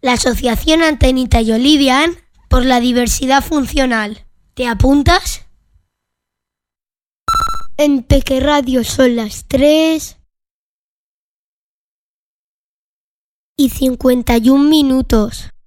la Asociación Antenita y Olivian por la diversidad funcional. ¿Te apuntas? En Peque Radio son las 3:51.